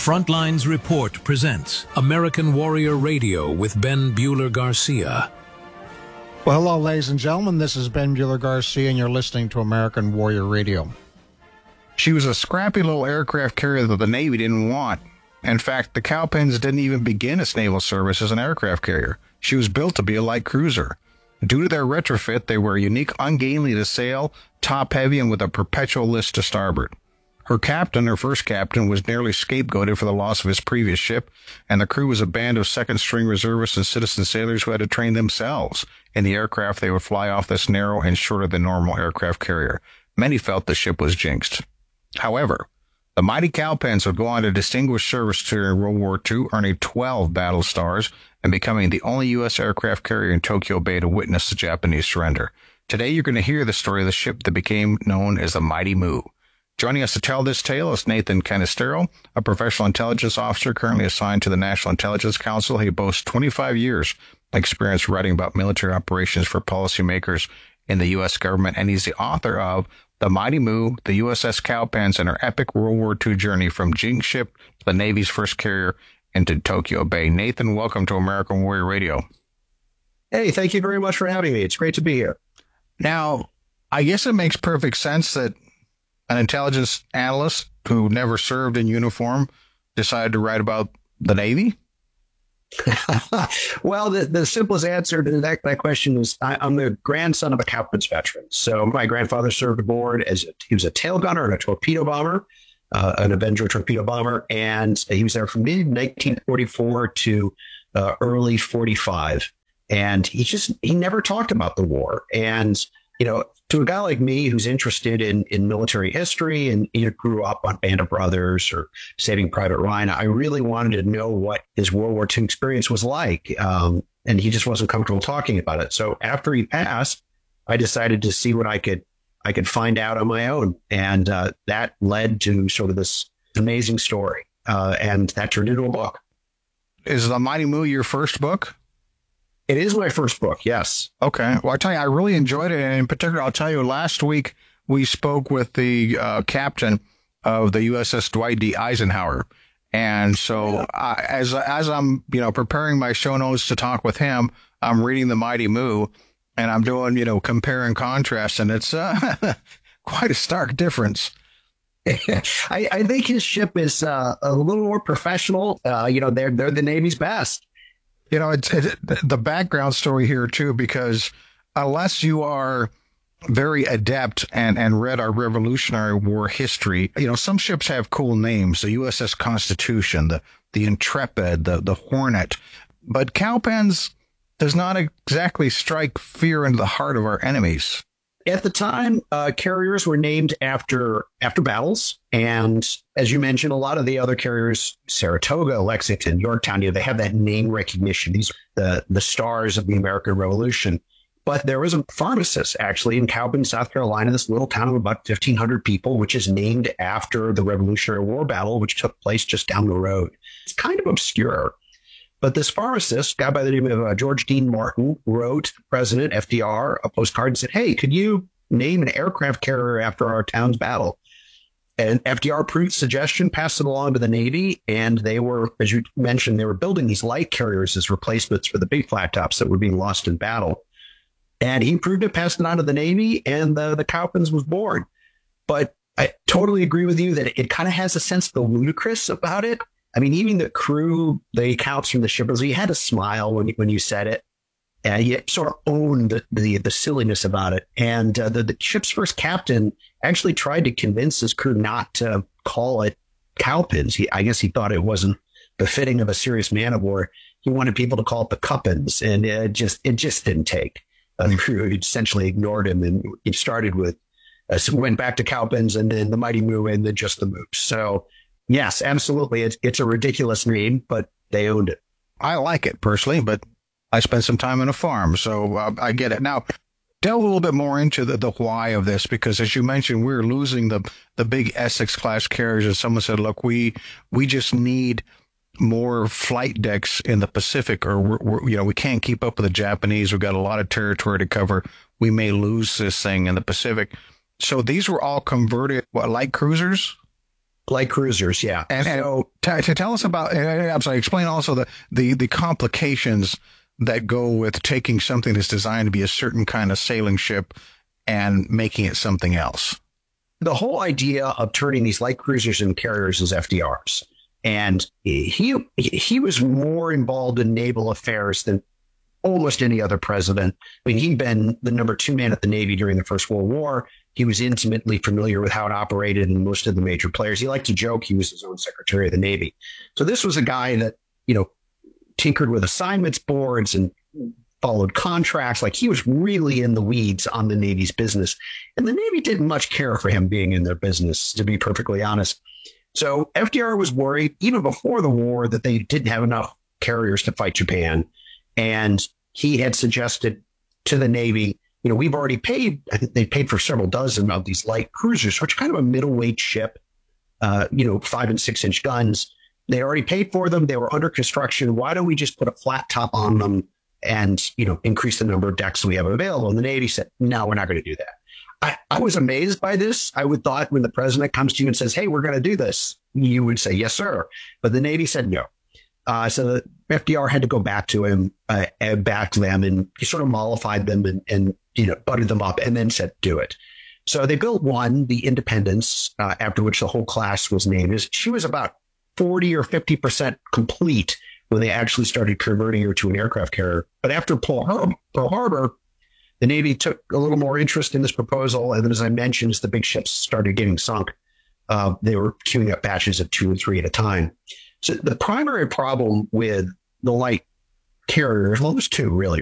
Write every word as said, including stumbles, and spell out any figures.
Frontlines Report presents American Warrior Radio with Ben Bueller Garcia. Well, hello, ladies and gentlemen. This is Ben Bueller Garcia, and you're listening to American Warrior Radio. She was a scrappy little aircraft carrier that the Navy didn't want. In fact, the Cowpens didn't even begin its naval service as an aircraft carrier. She was built to be a light cruiser. Due to their retrofit, they were unique, ungainly to sail, top-heavy, and with a perpetual list to starboard. Her captain, her first captain, was nearly scapegoated for the loss of his previous ship, and the crew was a band of second-string reservists and citizen sailors who had to train themselves in the aircraft they would fly off this narrow and shorter than normal aircraft carrier. Many felt the ship was jinxed. However, the mighty Cowpens would go on to distinguished service during World War Two, earning twelve battle stars and becoming the only U S aircraft carrier in Tokyo Bay to witness the Japanese surrender. Today, you're going to hear the story of the ship that became known as the Mighty Moo. Joining us to tell this tale is Nathan Canistero, a professional intelligence officer currently assigned to the National Intelligence Council. He boasts twenty-five years experience writing about military operations for policymakers in the U S government, and he's the author of The Mighty Moo, the U S S Cowpens, and her epic World War Two journey from jinx ship to the Navy's first carrier into Tokyo Bay. Nathan, welcome to American Warrior Radio. Hey, thank you very much for having me. It's great to be here. Now, I guess it makes perfect sense that an intelligence analyst who never served in uniform decided to write about the Navy? Well, the, the simplest answer to that, that question is I, I'm the grandson of a Cowpens veteran. So my grandfather served aboard as a, he was a tail gunner and a torpedo bomber, uh, an Avenger torpedo bomber. And he was there from mid nineteen forty-four to uh, early forty-five. And he just he never talked about the war. And, you know, to a guy like me who's interested in, in military history and you know, grew up on Band of Brothers or Saving Private Ryan, I really wanted to know what his World War Two experience was like. Um, and he just wasn't comfortable talking about it. So after he passed, I decided to see what I could I could find out on my own. And uh, that led to sort of this amazing story. Uh, and that turned into a book. Is The Mighty Moo your first book? It is my first book, yes. Okay. Well, I tell you, I really enjoyed it. And in particular, I'll tell you, last week we spoke with the uh, captain of the U S S Dwight D. Eisenhower. And so yeah. uh, as as I'm, you know, preparing my show notes to talk with him, I'm reading The Mighty Moo and I'm doing, you know, compare and contrast. And it's uh, quite a stark difference. I, I think his ship is uh, a little more professional. Uh, you know, they're they're the Navy's best. You know, it's it, the background story here, too, because unless you are very adept and, and read our Revolutionary War history, you know, some ships have cool names, the U S S Constitution, the, the Intrepid, the, the Hornet. But Cowpens does not exactly strike fear into the heart of our enemies. At the time, uh, carriers were named after after battles. And as you mentioned, a lot of the other carriers, Saratoga, Lexington, Yorktown, you know, they have that name recognition. These are the, the stars of the American Revolution. But there was a pharmacist actually in Cowpens, South Carolina, this little town of about fifteen hundred people, which is named after the Revolutionary War battle, which took place just down the road. It's kind of obscure. But this pharmacist, a guy by the name of uh, George Dean Martin, wrote President F D R a postcard and said, hey, could you name an aircraft carrier after our town's battle? And F D R approved the suggestion, passed it along to the Navy, and they were, as you mentioned, they were building these light carriers as replacements for the big flat tops that were being lost in battle. And he approved it, passed it on to the Navy, and the, the Cowpens was born. But I totally agree with you that it, it kind of has a sense of the ludicrous about it. I mean, even the crew, the accounts from the shippers, you had to smile when you, when you said it. And you sort of owned the, the, the silliness about it. And uh, the, the ship's first captain actually tried to convince his crew not to call it Cowpens. He, I guess he thought it wasn't befitting of a serious man of war. He wanted people to call it the Cuppens, and it just it just didn't take. Uh, the crew essentially ignored him, and he started with, uh, so went back to Cowpens, and then the Mighty Moo, and then just the Moose. So yes, absolutely. It's, it's a ridiculous name, but they owned it. I like it personally, but I spent some time on a farm, so uh, I get it. Now, delve a little bit more into the, the why of this, because as you mentioned, we're losing the, the big Essex class carriers. And someone said, look, we we just need more flight decks in the Pacific, or we're, we're, you know, we can't keep up with the Japanese. We've got a lot of territory to cover. We may lose this thing in the Pacific. So these were all converted, what, light cruisers? Light cruisers, yeah. And, so, and to, to tell us about, I'm sorry, explain also the, the, the complications that go with taking something that's designed to be a certain kind of sailing ship and making it something else. The whole idea of turning these light cruisers and carriers is F D R's. And he he was more involved in naval affairs than almost any other president. I mean, he'd been the number two man at the Navy during the First World War. He was intimately familiar with how it operated and most of the major players. He liked to joke he was his own Secretary of the Navy. So this was a guy that, you know, tinkered with assignments boards and followed contracts. Like, he was really in the weeds on the Navy's business. And the Navy didn't much care for him being in their business, to be perfectly honest. So F D R was worried, even before the war, that they didn't have enough carriers to fight Japan. And he had suggested to the Navy, you know, we've already paid, I think they paid for several dozen of these light cruisers, which are kind of a middleweight ship, uh, you know, five and six inch guns. They already paid for them. They were under construction. Why don't we just put a flat top on them and, you know, increase the number of decks we have available? And the Navy said, no, we're not going to do that. I, I was amazed by this. I would thought when the president comes to you and says, hey, we're going to do this, you would say, yes, sir. But the Navy said no. Uh, so the F D R had to go back to him, uh, and back to them, and he sort of mollified them and, and, you know, buttered them up and then said, do it. So they built one, the Independence, uh, after which the whole class was named. She was about forty or fifty percent complete when they actually started converting her to an aircraft carrier. But after Pearl Harbor, Pearl Harbor, the Navy took a little more interest in this proposal. And then, as I mentioned, as the big ships started getting sunk, uh, they were queuing up batches of two and three at a time. So the primary problem with the light carriers, well, there's two really.